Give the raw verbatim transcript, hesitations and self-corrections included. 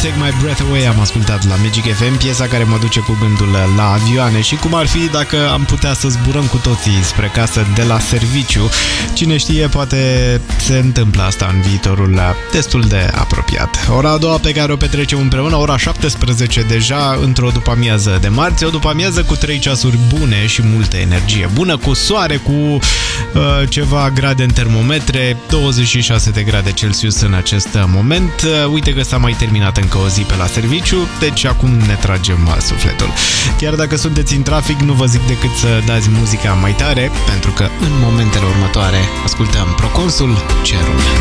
Take My Breath Away am ascultat la Magic F M, piesa care mă duce cu gândul la avioane și cum ar fi dacă am putea să zburăm cu toții spre casă de la serviciu. Cine știe, poate se întâmplă asta în viitorul destul de apropiat. Ora a doua pe care o petrecem împreună, ora șaptesprezece deja, într-o după-amiază de marți, o după-amiază cu trei ceasuri bune și multă energie bună, cu soare, cu uh, ceva grade în termometre, douăzeci și șase de grade Celsius în acest moment. Uh, uite că s-a mai terminat încă o zi pe la serviciu, deci acum ne tragem sufletul. Chiar dacă sunteți în trafic, nu vă zic decât să dați muzica mai tare, pentru că în momentele următoare ascultăm Proconsul, Cerul.